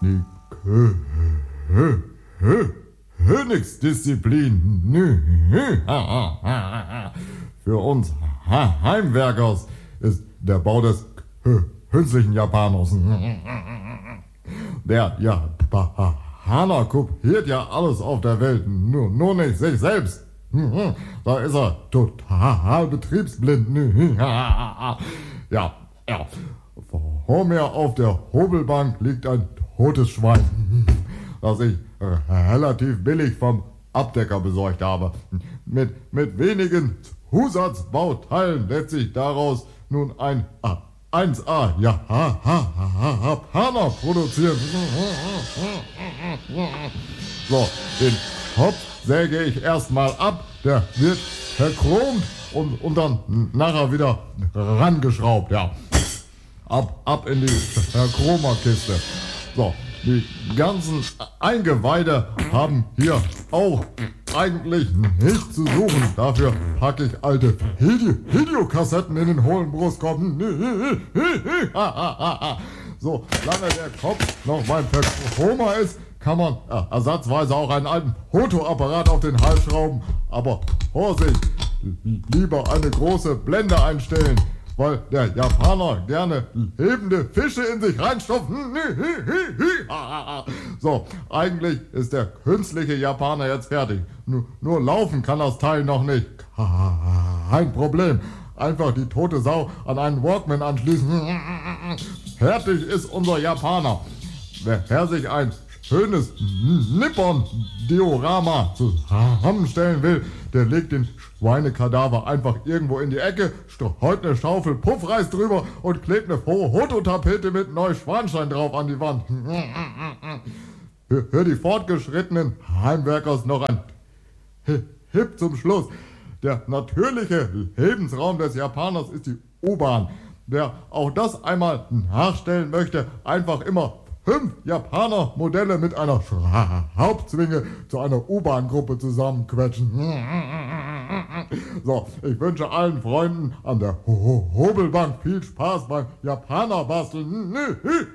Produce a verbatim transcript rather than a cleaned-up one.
die Kö Kö Königsdisziplin. Für uns Heimwerkers ist der Bau des künstlichen Japaners. Der Japaner kopiert ja alles auf der Welt, nur, nur nicht sich selbst. Da ist er total betriebsblind. Ja, ja. Vor mir auf der Hobelbank liegt ein totes Schwein, das ich relativ billig vom Abdecker besorgt habe. Mit, mit wenigen Zusatzbauteilen lässt sich daraus nun ein eins A Japaner produzieren. So, den Kopf säge ich erstmal ab, der wird verchromt und, und dann nachher wieder rangeschraubt, ja. Ab, ab in die Verchromerkiste. So, die ganzen Eingeweide haben hier auch eigentlich nichts zu suchen. Dafür packe ich alte Video Videokassetten in den hohlen Brustkorb. So, lange der Kopf noch beim Verchromer ist, kann man äh, ersatzweise auch einen alten Fotoapparat auf den Hals schrauben. Aber Vorsicht, lieber eine große Blende einstellen, weil der Japaner gerne lebende Fische in sich reinstopft. So, eigentlich ist der künstliche Japaner jetzt fertig. Nur, nur laufen kann das Teil noch nicht. Kein Problem. Einfach die tote Sau an einen Walkman anschließen. Fertig ist unser Japaner. Wer, wer sich ein schönes Nippon-Diorama zusammenstellen will, der legt den Schweinekadaver einfach irgendwo in die Ecke, streut eine Schaufel Puffreis drüber und klebt eine Fototapete mit Neuschwanstein drauf an die Wand. Für die fortgeschrittenen Heimwerkers noch ein Tipp zum Schluss. Der natürliche Lebensraum des Japaners ist die U-Bahn. Wer auch das einmal nachstellen möchte, einfach immer fünf Japaner-Modelle mit einer Schraubzwinge zu einer U-Bahn-Gruppe zusammenquetschen. So, ich wünsche allen Freunden an der Hobelbank viel Spaß beim Japaner-Basteln.